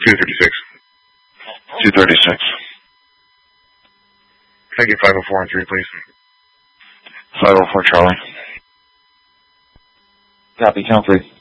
236. 236. Thank you, 504 on 3, please. 504 Charlie. Copy, count 3.